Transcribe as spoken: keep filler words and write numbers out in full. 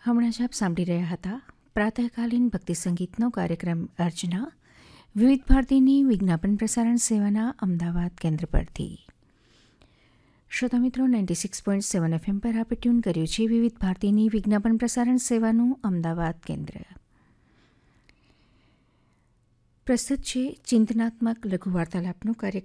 હમણાં જ આપ સાંભળી રહ્યા હતા પ્રાતઃકાલીન ભક્તિ સંગીતનો કાર્યક્રમ અર્ચના વિવિધ ભારતીની વિજ્ઞાપન પ્રસારણ સેવાના અમદાવાદ કેન્દ્ર પરથી. શ્રોતા મિત્રો, ninety six point seven FM પર આપે ટ્યુન કર્યું છે વિવિધ ભારતીની વિજ્ઞાપન પ્રસારણ સેવાનું અમદાવાદ કેન્દ્ર. પ્રસ્તુત છે ચિંતનાત્મક લઘુ વાર્તાલાપનો કાર્યક્રમ.